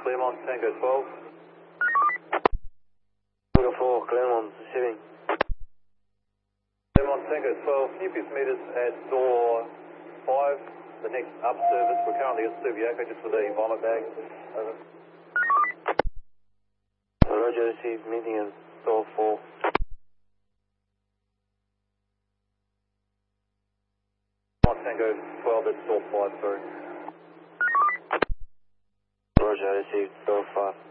Claremont, Tango 12. Tango 4, Claremont, receiving. Claremont, Tango 12, Nucleus meters at door 5, the next up service. We're currently at Subiaco just for the vomit bag. Over. Roger, received, meeting at door 4. Tango 12, that's door 5, sorry. Roger, received, door 5.